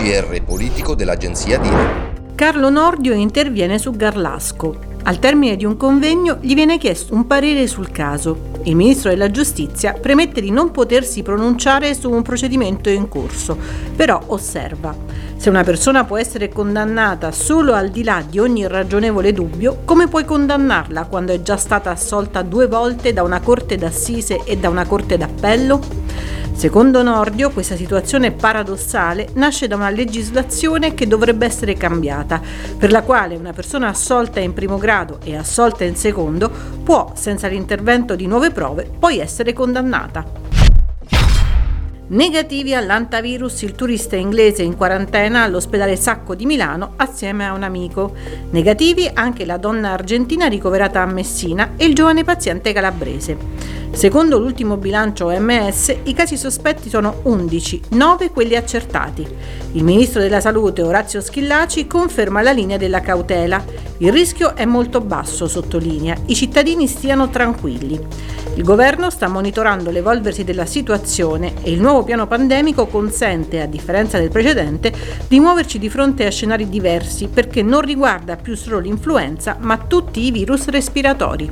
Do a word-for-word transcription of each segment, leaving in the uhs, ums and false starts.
R politico dell'agenzia D I N A. Carlo Nordio interviene su Garlasco. Al termine di un convegno gli viene chiesto un parere sul caso. Il ministro della Giustizia premette di non potersi pronunciare su un procedimento in corso, però osserva: se una persona può essere condannata solo al di là di ogni ragionevole dubbio, come puoi condannarla quando è già stata assolta due volte da una corte d'assise e da una corte d'appello? Secondo Nordio, questa situazione paradossale nasce da una legislazione che dovrebbe essere cambiata, per la quale una persona assolta in primo grado e assolta in secondo può, senza l'intervento di nuove prove, poi essere condannata. Negativi all'antivirus il turista inglese in quarantena all'ospedale Sacco di Milano assieme a un amico. Negativi anche la donna argentina ricoverata a Messina e il giovane paziente calabrese. Secondo l'ultimo bilancio O M S, i casi sospetti sono undici, nove quelli accertati. Il ministro della Salute Orazio Schillaci conferma la linea della cautela. Il rischio è molto basso, sottolinea. I cittadini stiano tranquilli. Il governo sta monitorando l'evolversi della situazione e il nuovo piano pandemico consente, a differenza del precedente, di muoverci di fronte a scenari diversi perché non riguarda più solo l'influenza, ma tutti i virus respiratori.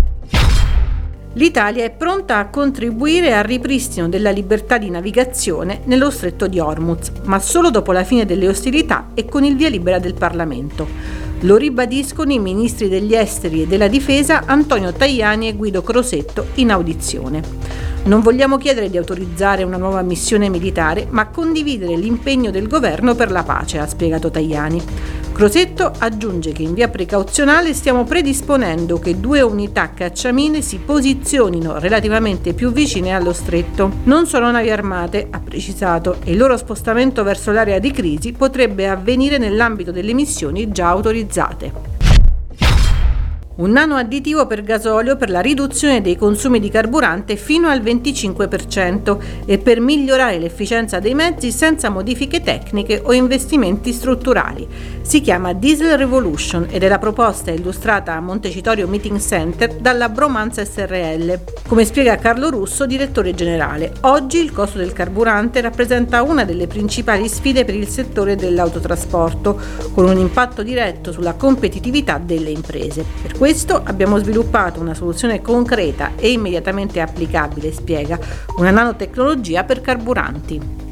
L'Italia è pronta a contribuire al ripristino della libertà di navigazione nello stretto di Hormuz, ma solo dopo la fine delle ostilità e con il via libera del Parlamento. Lo ribadiscono i ministri degli esteri e della difesa Antonio Tajani e Guido Crosetto in audizione. Non vogliamo chiedere di autorizzare una nuova missione militare, ma condividere l'impegno del governo per la pace, ha spiegato Tajani. Crosetto aggiunge che in via precauzionale stiamo predisponendo che due unità cacciamine si posizionino relativamente più vicine allo stretto. Non sono navi armate, ha precisato, e il loro spostamento verso l'area di crisi potrebbe avvenire nell'ambito delle missioni già autorizzate. Un nano additivo per gasolio per la riduzione dei consumi di carburante fino al venticinque per cento e per migliorare l'efficienza dei mezzi senza modifiche tecniche o investimenti strutturali. Si chiama Diesel Revolution ed è la proposta illustrata a Montecitorio Meeting Center dalla Bromanza S R L. Come spiega Carlo Russo, direttore generale, oggi il costo del carburante rappresenta una delle principali sfide per il settore dell'autotrasporto, con un impatto diretto sulla competitività delle imprese. Per questo abbiamo sviluppato una soluzione concreta e immediatamente applicabile, spiega, una nanotecnologia per carburanti.